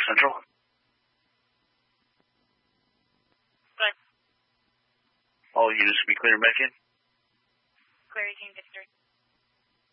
Central. Good. All units will be cleared back in. Clear 18 District.